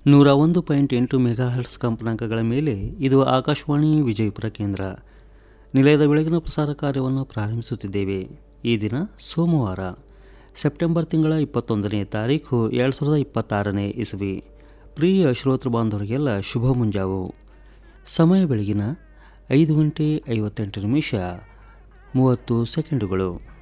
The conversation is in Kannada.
101.8 ಮೆಗಾಹರ್ಟ್ಸ್ ಕಂಪನಾಂಕಗಳ ಮೇಲೆ ಇದು ಆಕಾಶವಾಣಿ ವಿಜಯಪುರ ಕೇಂದ್ರ. ನಿಲಯದ ಬೆಳಗಿನ ಪ್ರಸಾರ ಕಾರ್ಯವನ್ನು ಪ್ರಾರಂಭಿಸುತ್ತಿದ್ದೇವೆ. ಈ ದಿನ ಸೋಮವಾರ, ಸೆಪ್ಟೆಂಬರ್ ತಿಂಗಳ 21ನೇ ತಾರೀಖು 2026ನೇ ಇಸವಿ. ಪ್ರಿಯ ಶ್ರೋತೃ ಬಾಂಧವರಿಗೆಲ್ಲ ಶುಭ ಮುಂಜಾವು. ಸಮಯ ಬೆಳಗಿನ 5 ಗಂಟೆ 58 ನಿಮಿಷ 30 ಸೆಕೆಂಡುಗಳು.